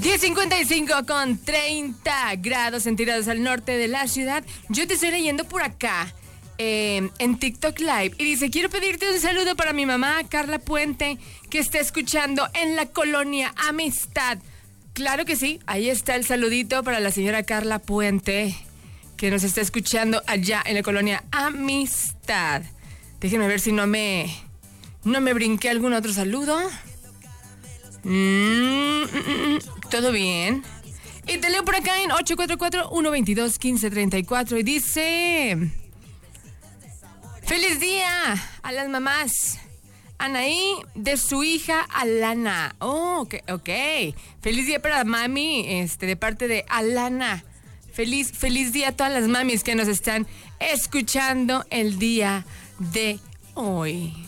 10:55 con 30 grados centígrados al norte de la ciudad. Yo te estoy leyendo por acá en TikTok Live y dice: quiero pedirte un saludo para mi mamá Carla Puente, que está escuchando en la colonia Amistad. Claro que sí, ahí está el saludito para la señora Carla Puente, que nos está escuchando allá en la colonia Amistad. Déjenme ver si no me brinqué algún otro saludo. Todo bien. Y te leo por acá en 844-122-1534 y dice: feliz día a las mamás Anaí de su hija Alana. Oh, ok. Feliz día para mami, de parte de Alana. Feliz día a todas las mamis que nos están escuchando el día de hoy.